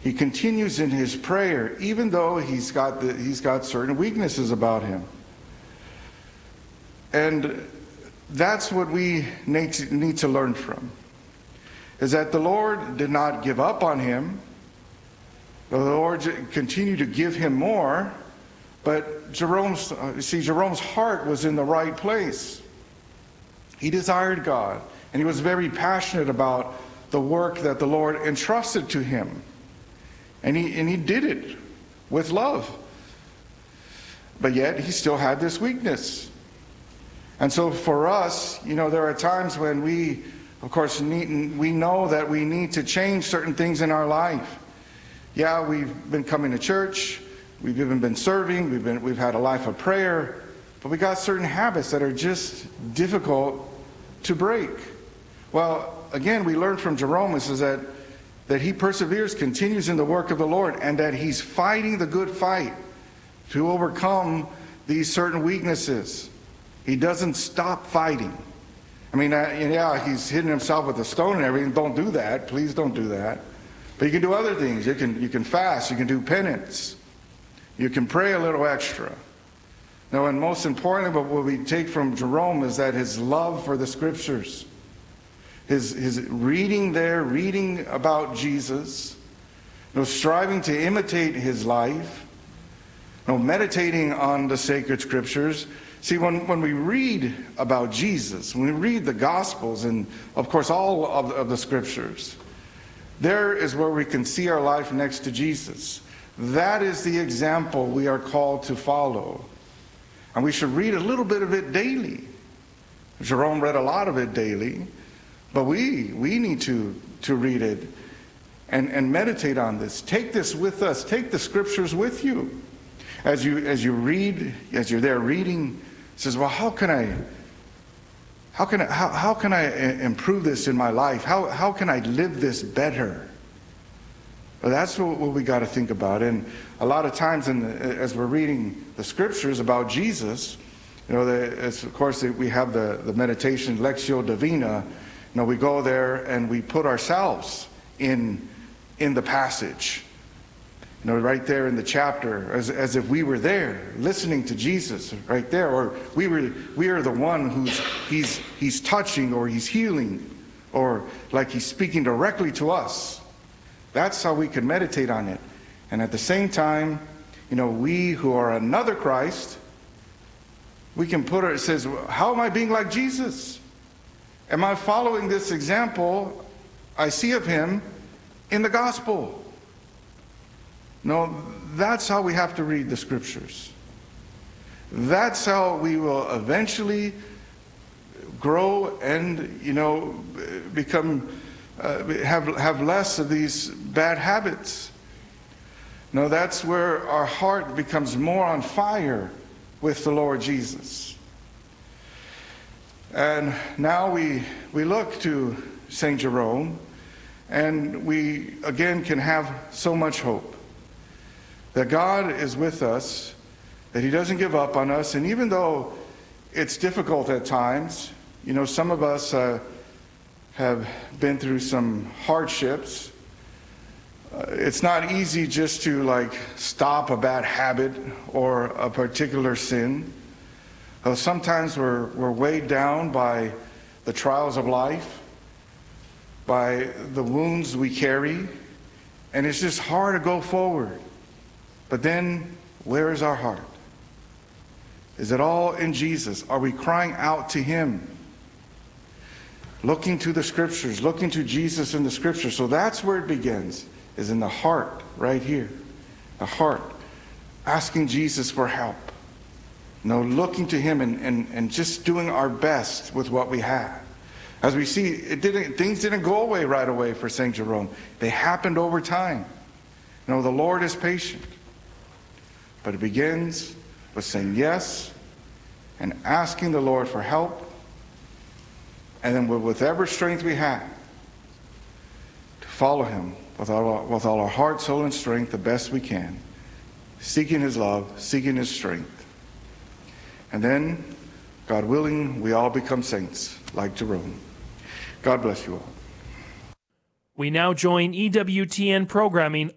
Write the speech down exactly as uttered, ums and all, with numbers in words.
He continues in his prayer, even though he's got the, he's got certain weaknesses about him. And that's what we need to, need to learn from, is that the Lord did not give up on him. The Lord continued to give him more, but Jerome's, see, Jerome's heart was in the right place. He desired God, and he was very passionate about the work that the Lord entrusted to him. And he, and he did it with love. But yet, he still had this weakness. And so for us, you know, there are times when we, of course, need, we know that we need to change certain things in our life. Yeah, we've been coming to church, we've even been serving, we've been we've had a life of prayer, but we got certain habits that are just difficult to break. Well, again, we learned from Jerome is that that he perseveres, continues in the work of the Lord, and that he's fighting the good fight to overcome these certain weaknesses. He doesn't stop fighting. I mean, uh, yeah, he's hitting himself with a stone and everything. Don't do that. Please don't do that. But you can do other things. You can you can fast. You can do penance. You can pray a little extra. Now, and most importantly, what we take from Jerome is that his love for the Scriptures, his his reading there, reading about Jesus, you know, striving to imitate his life, you know, meditating on the sacred Scriptures. See, when, when we read about Jesus, when we read the Gospels and, of course, all of, of the Scriptures, there is where we can see our life next to Jesus. That is the example we are called to follow. And we should read a little bit of it daily. Jerome read a lot of it daily, but we we need to, to read it and, and meditate on this. Take this with us. Take the Scriptures with you. As you as you read, as you're there reading, it says, well, how can I how can I how, how can I improve this in my life? How how can I live this better? Well, that's what, what we got to think about. And a lot of times, in the, as we're reading the Scriptures about Jesus, you know, the, as of course we have the the meditation Lectio Divina. You know, we go there and we put ourselves in in the passage. You know, right there in the chapter, as, as if we were there, listening to Jesus right there, or we were we are the one who's he's he's touching, or he's healing, or like he's speaking directly to us. That's how we can meditate on it. And at the same time, you know, we who are another Christ, we can put it says, how am I being like Jesus? Am I following this example I see of him in the gospel? No, that's how we have to read the Scriptures. That's how we will eventually grow and, you know, become, uh, have, have less of these bad habits. No, that's where our heart becomes more on fire with the Lord Jesus. And now we, we look to Saint Jerome, and we again can have so much hope. That God is with us, that he doesn't give up on us. And even though it's difficult at times, you know, some of us uh, have been through some hardships. Uh, it's not easy just to like stop a bad habit or a particular sin. Uh, sometimes we're, we're weighed down by the trials of life, by the wounds we carry, and it's just hard to go forward. But then, where is our heart? Is it all in Jesus? Are we crying out to him? Looking to the Scriptures, looking to Jesus in the Scriptures. So that's where it begins, is in the heart, right here. The heart. Asking Jesus for help. You know, looking to him and, and, and just doing our best with what we have. As we see, it didn't, things didn't go away right away for Saint Jerome. They happened over time. You know, the Lord is patient. But it begins with saying yes and asking the Lord for help. And then with whatever strength we have, to follow him with all, our, with all our heart, soul, and strength the best we can. Seeking his love, seeking his strength. And then, God willing, we all become saints like Jerome. God bless you all. We now join E W T N programming